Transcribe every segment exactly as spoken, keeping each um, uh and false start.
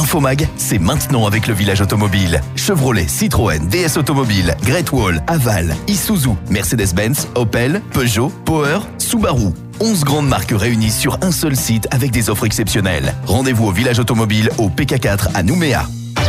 Infomag, c'est maintenant avec le village automobile. Chevrolet, Citroën, D S Automobile, Great Wall, Aval, Isuzu, Mercedes-Benz, Opel, Peugeot, Power, Subaru. onze grandes marques réunies sur un seul site avec des offres exceptionnelles. Rendez-vous au village automobile au P K quatre à Nouméa.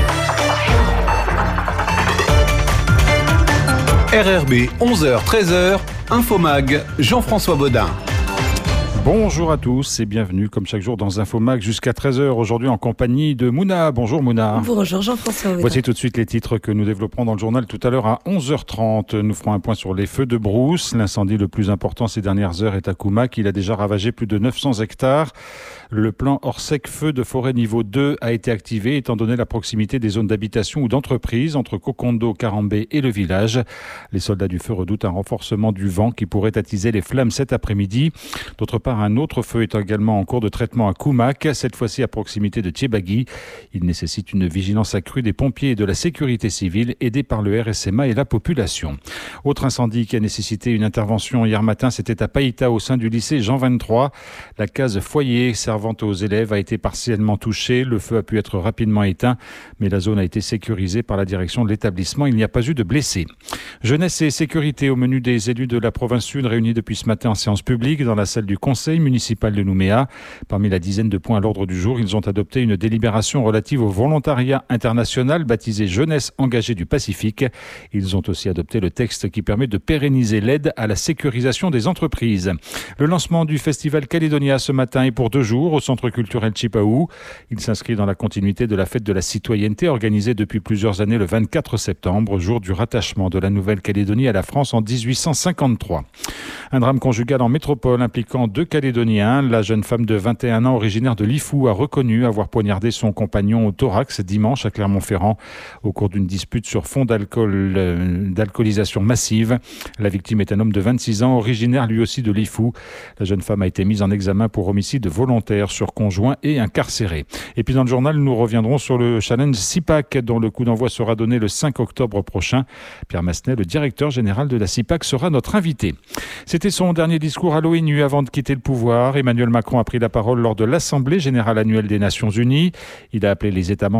R R B, onze heures treize heures, Infomag, Jean-François Baudin. Bonjour à tous et bienvenue comme chaque jour dans Infomag jusqu'à treize heures aujourd'hui en compagnie de Mouna. Bonjour Mouna. Bonjour Jean-François. Voici tout de suite les titres que nous développerons dans le journal tout à l'heure à onze heures trente. Nous ferons un point sur les feux de brousse. L'incendie le plus important ces dernières heures est à Koumak. Il a déjà ravagé plus de neuf cents hectares. Le plan Orsec feu de forêt niveau deux a été activé étant donné la proximité des zones d'habitation ou d'entreprise entre Kokondo, Karambé et le village. Les soldats du feu redoutent un renforcement du vent qui pourrait attiser les flammes cet après-midi. D'autre part, un autre feu est également en cours de traitement à Koumak, cette fois-ci à proximité de Thiebagui. Il nécessite une vigilance accrue des pompiers et de la sécurité civile aidés par le R S M A et la population. Autre incendie qui a nécessité une intervention hier matin, c'était à Païta au sein du lycée Jean vingt-trois. La case foyer servant aux élèves a été partiellement touchée. Le feu a pu être rapidement éteint, mais la zone a été sécurisée par la direction de l'établissement. Il n'y a pas eu de blessés. Jeunesse et sécurité au menu des élus de la province sud réunis depuis ce matin en séance publique dans la salle du conseil municipal de Nouméa. Parmi la dizaine de points à l'ordre du jour, ils ont adopté une délibération relative au volontariat international baptisé Jeunesse engagée du Pacifique. Ils ont aussi adopté le texte qui permet de pérenniser l'aide à la sécurisation des entreprises. Le lancement du festival Calédonia ce matin est pour deux jours au centre culturel Chipaou. Il s'inscrit dans la continuité de la fête de la citoyenneté organisée depuis plusieurs années le vingt-quatre septembre, jour du rattachement de la Nouvelle-Calédonie à la France en dix-huit cent cinquante-trois. Un drame conjugal en métropole impliquant deux Calédoniens. La jeune femme de vingt et un ans originaire de Lifou a reconnu avoir poignardé son compagnon au thorax dimanche à Clermont-Ferrand au cours d'une dispute sur fond d'alcool, euh, d'alcoolisation massive. La victime est un homme de vingt-six ans, originaire lui aussi de Lifou. La jeune femme a été mise en examen pour homicide volontaire sur conjoint et incarcéré. Et puis dans le journal, nous reviendrons sur le challenge CIPAC dont le coup d'envoi sera donné le cinq octobre prochain. Pierre Massenet, le directeur général de la CIPAC, sera notre invité. C'était son dernier discours à l'ONU avant de quitter le pouvoir. Emmanuel Macron a pris la parole lors de l'Assemblée générale annuelle des Nations Unies. Il a appelé les États membres